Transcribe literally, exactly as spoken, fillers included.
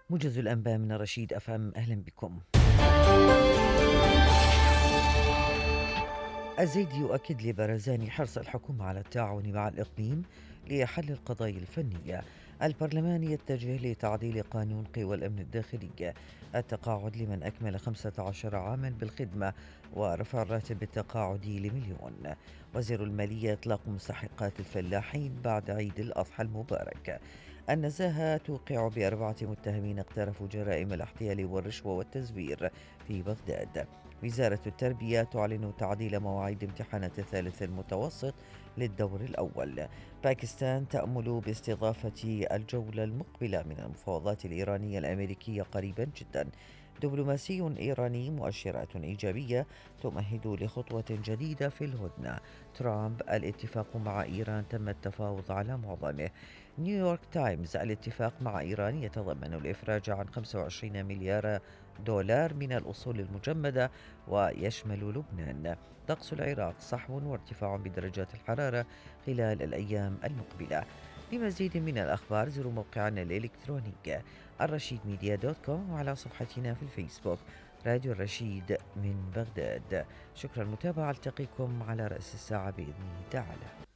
موجز الأنباء من رشيد أف أم، أهلا بكم. الزيدي يؤكد لبرزاني حرص الحكومة على التعاون مع الإقليم لحل القضايا الفنية. البرلمان يتجه لتعديل قانون قوى الأمن الداخلي، التقاعد لمن أكمل خمسة عشر عاما بالخدمة ورفع الراتب التقاعدي لمليون. وزير المالية يطلق مستحقات الفلاحين بعد عيد الأضحى المبارك. النزاهة توقع بأربعة متهمين اقترفوا جرائم الاحتيال والرشوة والتزوير في بغداد. وزارة التربية تعلن تعديل مواعيد امتحانات الثالث المتوسط للدور الأول. باكستان تأمل باستضافة الجولة المقبلة من المفاوضات الإيرانية الأمريكية قريبا جدا. دبلوماسي إيراني: مؤشرات إيجابية تمهد لخطوة جديدة في الهدنة. ترامب: الاتفاق مع إيران تم التفاوض على معظمه. نيويورك تايمز: الاتفاق مع إيران يتضمن الإفراج عن خمسة وعشرين مليار دولار من الأصول المجمدة ويشمل لبنان. طقس العراق: صحو وارتفاع بدرجات الحرارة خلال الأيام المقبلة. لمزيد من الأخبار زوروا موقعنا الإلكتروني الرشيد ميديا دوت كوم، وعلى صفحتنا في الفيسبوك راديو الرشيد من بغداد. شكرا للمتابعة، ألتقيكم على رأس الساعة بإذن الله تعالى.